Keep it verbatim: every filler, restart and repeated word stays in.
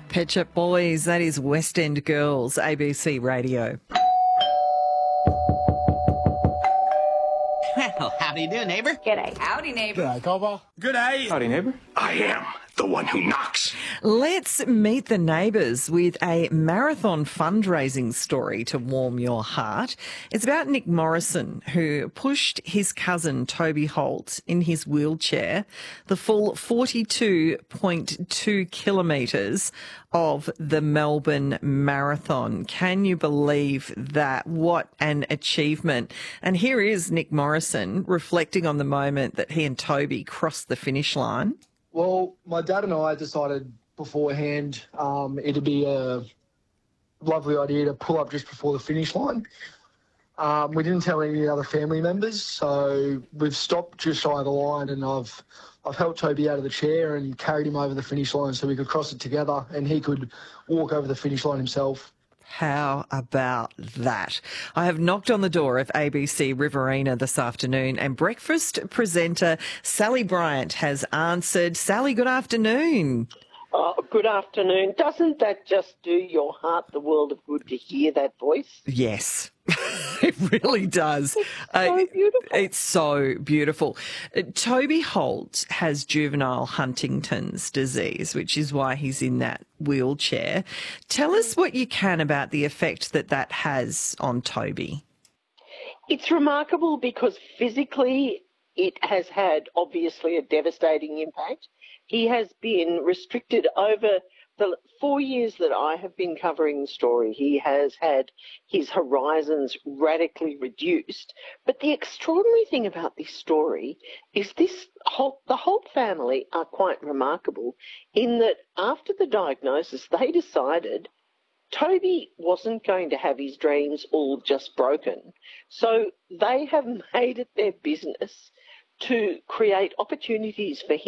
Pet Shop Boys, that is West End Girls, A B C Radio. Well, how do you do, neighbour? G'day. Howdy, neighbour. G'day, Cobber. G'day. Howdy, neighbour. I am the one who knocks. Let's meet the neighbours with a marathon fundraising story to warm your heart. It's about Nick Morrison, who pushed his cousin Toby Holt in his wheelchair the full forty-two point two kilometres of the Melbourne Marathon. Can you believe that? What an achievement. And here is Nick Morrison reflecting on the moment that he and Toby crossed the finish line. Well, my dad and I decided beforehand um, it'd be a lovely idea to pull up just before the finish line. Um, we didn't tell any other family members, so we've stopped just shy of the line, and I've I've helped Toby out of the chair and carried him over the finish line so we could cross it together and he could walk over the finish line himself. How about that? I have knocked on the door of A B C Riverina this afternoon, and breakfast presenter Sally Bryant has answered. Sally, good afternoon. Oh, good afternoon. Doesn't that just do your heart the world of good to hear that voice? Yes, it really does. It's so beautiful. Uh, it's so beautiful. Uh, Toby Holt has juvenile Huntington's disease, which is why he's in that wheelchair. Tell us what you can about the effect that that has on Toby. It's remarkable because physically it has had obviously a devastating impact. He has been restricted over the four years that I have been covering the story. He has had his horizons radically reduced. But the extraordinary thing about this story is this whole, the Holt family are quite remarkable in that after the diagnosis, they decided Toby wasn't going to have his dreams all just broken. So they have made it their business to create opportunities for him